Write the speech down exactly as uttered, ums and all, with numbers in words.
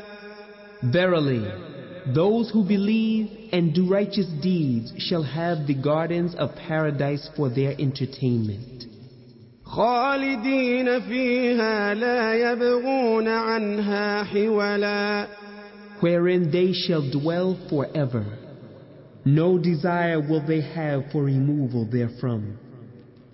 Verily, those who believe and do righteous deeds shall have the gardens of paradise for their entertainment, خالدين فيها لا يبغون عنها حولا, wherein they shall dwell forever. No desire will they have for removal therefrom.